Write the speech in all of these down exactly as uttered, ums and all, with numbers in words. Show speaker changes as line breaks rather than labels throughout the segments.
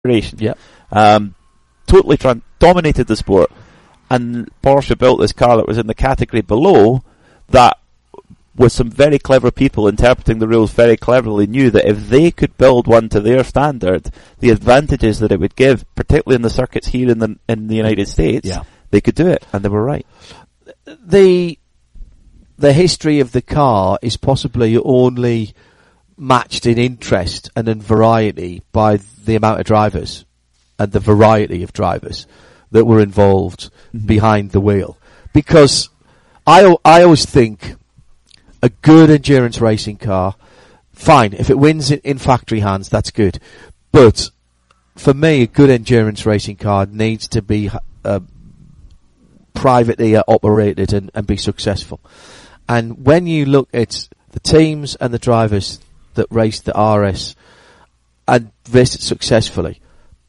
generation.
Yeah.
Um, totally tra- dominated the sport. And Porsche built this car that was in the category below that, with some very clever people interpreting the rules very cleverly, knew that if they could build one to their standard, the advantages that it would give, particularly in the circuits here in the in the United States,
yeah.
they could do it, and they were right.
The the history of the car is possibly only matched in interest and in variety by the amount of drivers and the variety of drivers that were involved mm-hmm. behind the wheel. Because I I always think a good endurance racing car, fine, if it wins in, in factory hands, that's good. But for me, a good endurance racing car needs to be uh, privately operated and, and be successful. And when you look at the teams and the drivers that raced the R S and raced it successfully,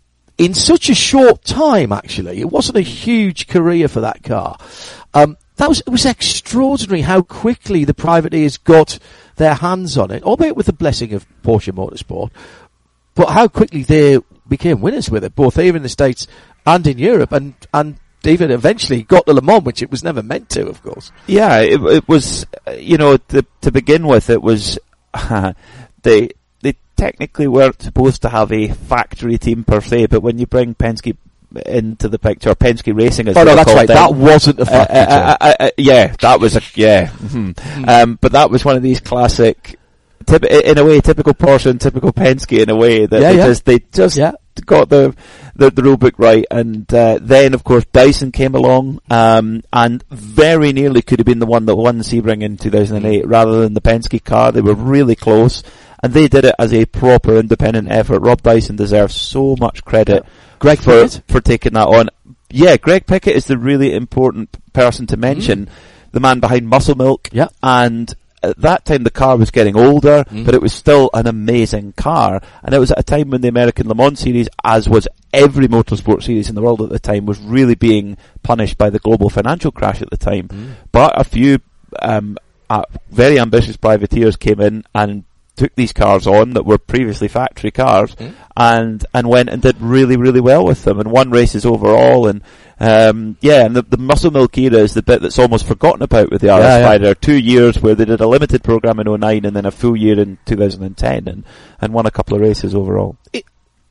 in such a short time, actually, it wasn't a huge career for that car. Um, That was, it was extraordinary how quickly the privateers got their hands on it, albeit with the blessing of Porsche Motorsport, but how quickly they became winners with it, both here in the States and in Europe, and, and even eventually got to Le Mans, which it was never meant to, of course.
Yeah, it, it was, you know, to, to begin with, it was, uh, they, they technically weren't supposed to have a factory team per se, but when you bring Penske into the picture, Penske Racing as
oh no, that's right.
Then.
That wasn't a factory.
Uh, uh, uh, uh, yeah, that was a yeah. Mm-hmm. Mm. Um, but that was one of these classic, typ- in a way, typical Porsche and typical Penske in a way that
yeah,
they
yeah.
just they just
yeah.
got the the, the rule book right, and uh, then of course Dyson came along, um, and very nearly could have been the one that won Sebring in two thousand eight rather than the Penske car. They were really close, and they did it as a proper independent effort. Rob Dyson deserves so much credit.
Yeah. Greg
for,
Pickett?
for taking that on. Yeah, Greg Pickett is the really important person to mention. Mm. The man behind Muscle Milk.
Yeah.
And at that time the car was getting older, mm. but it was still an amazing car. And it was at a time when the American Le Mans series, as was every motorsport series in the world at the time, was really being punished by the global financial crash at the time. Mm. But a few um, uh, very ambitious privateers came in and took these cars on that were previously factory cars mm. and and went and did really, really well with them and won races overall. And um, yeah, and the, the Muscle Milk era is the bit that's almost forgotten about with the R S
yeah,
Spider.
yeah.
Two years where they did a limited program in oh nine and then a full year in two thousand ten and, and won a couple of races overall.
It,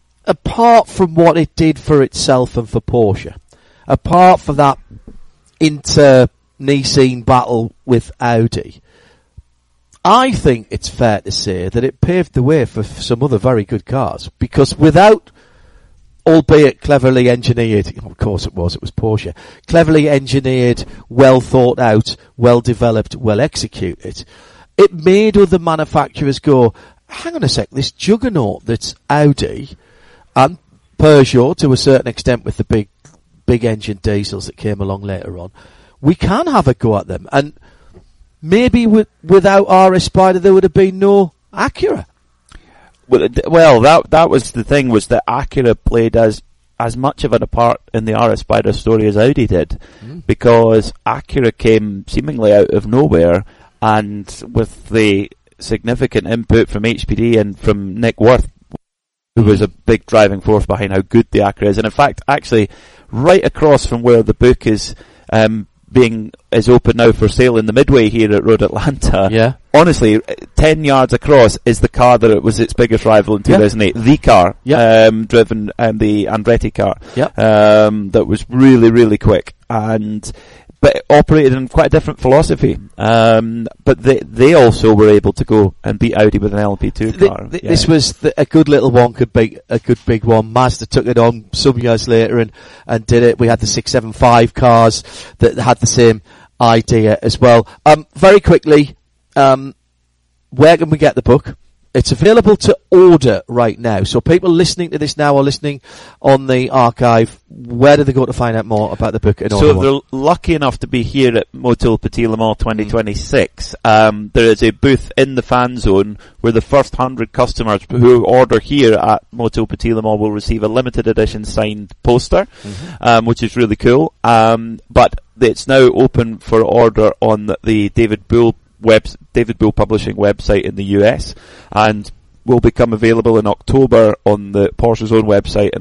apart from what it did for itself and for Porsche, apart from that inter-Nicene battle with Audi, I think it's fair to say that it paved the way for some other very good cars, because without, albeit cleverly engineered, of course it was, it was Porsche, cleverly engineered, well thought out, well developed, well executed, it made other manufacturers go, hang on a sec, this juggernaut that's Audi, and Peugeot to a certain extent with the big, big engine diesels that came along later on, we can have a go at them. And maybe with, without R S Spider there would have been no Acura.
Well, well, that that was the thing, was that Acura played as as much of a part in the R S Spider story as Audi did, mm. because Acura came seemingly out of nowhere, and with the significant input from H P D and from Nick Wirth, who was a big driving force behind how good the Acura is. And in fact, actually, right across from where the book is um, being is open now for sale in the Midway here at Road Atlanta.
Yeah.
Honestly, ten yards across is the car that it was its biggest rival in two thousand eight. Yeah. The car,
yeah.
um, driven, um, the Andretti car,
yeah.
um, that was really, really quick, and but it operated in quite a different philosophy. Um, but they they also were able to go and beat Audi with an L M P two
the,
car.
The,
yeah.
This was the, a good little one could beat a good big one. Mazda took it on some years later and, and did it. We had the six seven five cars that had the same idea as well. Um, very quickly, um, where can we get the book? It's available to order right now. So people listening to this now or listening on the archive, where do they go to find out more about the book? And
so if they're lucky enough to be here at Motul Petit Le Mans twenty twenty-six, mm. um, there is a booth in the fan zone where the first hundred customers who order here at Motul Petit Le Mans will receive a limited edition signed poster, mm-hmm. um, which is really cool. Um, but it's now open for order on the, the David Bull web, David Bull Publishing website in the U S, and will become available in October on the Porsche's own website and